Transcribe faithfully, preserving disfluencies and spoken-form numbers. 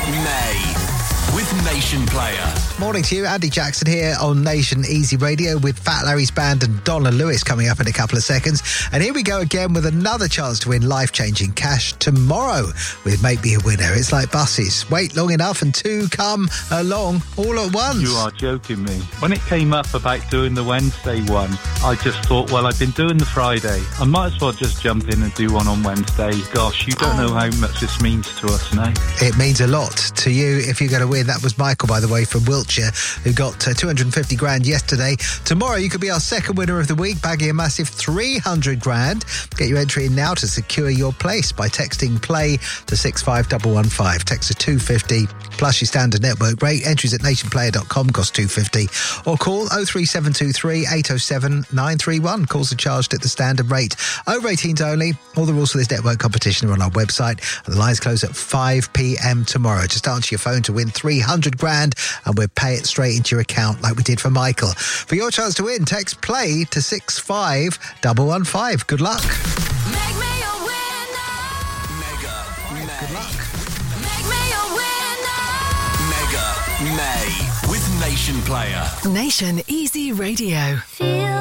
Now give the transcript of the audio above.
May with Nation Player. Morning to you, Andy Jackson here on Nation Easy Radio with Fat Larry's Band and Donna Lewis coming up in a couple of seconds. And here we go again with another chance to win life-changing cash tomorrow with Make Me a Winner. It's like buses. Wait long enough and two come along all at once. You are joking me. When it came up about doing the Wednesday one, I just thought, well, I've been doing the Friday. I might as well just jump in and do one on Wednesday. Gosh, you don't know how much this means to us now. It means a lot to you if you're going to win. That was Michael, by the way, from Wiltshire, who got uh, two hundred fifty grand yesterday. Tomorrow, you could be our second winner of the week, bagging a massive three hundred grand. Get your entry in now to secure your place by texting play to six five one one five. Text to two fifty plus your standard network rate. Entries at nationplayer dot com cost two fifty. Or call oh three seven two three eight oh seven nine three one. Calls are charged at the standard rate. Over eighteens only. All the rules for this network competition are on our website. And the lines close at five p.m. tomorrow. Just answer your phone to win three hundred grand and we'll pay it straight into your account like we did for Michael. For your chance to win, text play to six five one one five. Good luck. Make me a winner. Mega May. Good luck. Make me a winner. Mega May with Nation Player. Nation Easy Radio. Feel